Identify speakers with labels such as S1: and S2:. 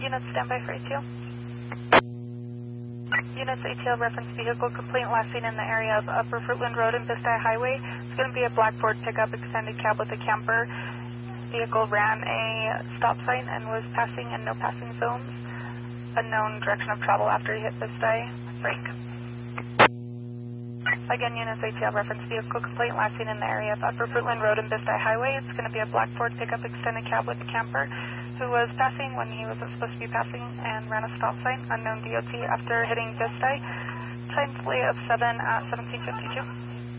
S1: Units standby for ATL. Units ATL reference vehicle complaint last seen in the area of Upper Fruitland Road and Vista Highway. It's going to be a black Ford pickup extended cab with a camper. Vehicle ran a stop sign and was passing in no passing zones. Unknown direction of travel after he hit Vista. Brake. Again, units ATL reference vehicle complaint last seen in the area of Upper Fruitland Road and Vista Highway. It's going to be a black Ford pickup extended cab with a camper who was passing when he wasn't supposed to be passing and ran a stop sign. Unknown DOT after hitting Vista. Time delay of 7 at 17:52.